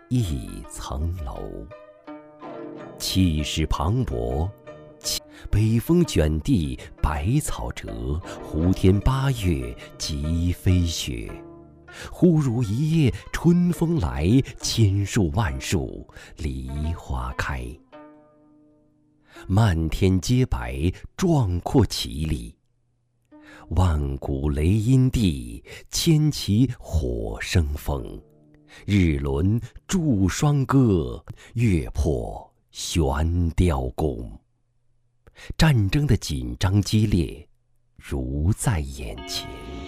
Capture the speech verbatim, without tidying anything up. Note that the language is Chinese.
一层楼。气势磅礴，北风卷地百草折，胡天八月即飞雪。忽如一夜春风来，千树万树梨花开。漫天皆白，壮阔绮丽。万古雷音地，千骑火生风。日轮祝双歌，月破悬雕弓。战争的紧张激烈，如在眼前。